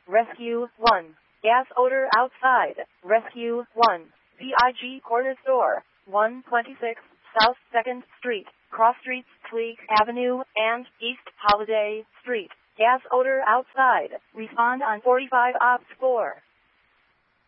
Rescue 1. Gas odor outside. Rescue 1. VIG Corner Store, 126 South 2nd Street, Cross Streets, Cleek Avenue, and East Holiday Street. Gas odor outside. Respond on 45 Ops 4.